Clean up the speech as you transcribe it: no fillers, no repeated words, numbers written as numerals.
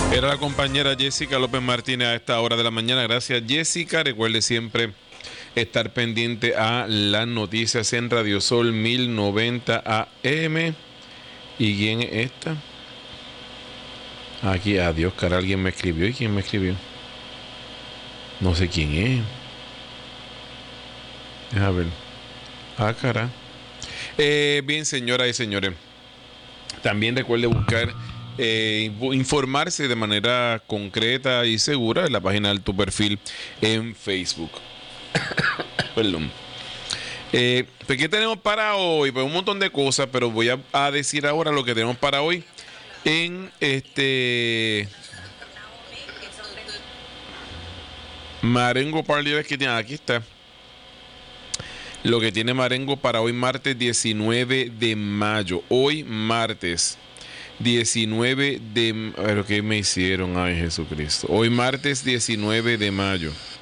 Era la compañera Jessica López Martínez a esta hora de la mañana. Gracias, Jessica. Recuerde siempre estar pendiente a las noticias en Radio Sol 1090 AM. ¿Y quién es esta? Aquí, adiós, cara, alguien me escribió. ¿Y quién me escribió? No sé quién es. Déjame ver. Ah, cara. Bien, señoras y señores. También recuerde buscar, informarse de manera concreta y segura en la página de tu perfil en Facebook. Perdón. Pues, ¿qué tenemos para hoy? Pues un montón de cosas, pero voy a decir ahora lo que tenemos para hoy en Marengo Party que tiene. Aquí está. Lo que tiene Marengo para hoy martes 19 de mayo. Hoy martes 19 de... A ver, ¿qué me hicieron? Ay, Jesucristo. Hoy martes 19 de mayo.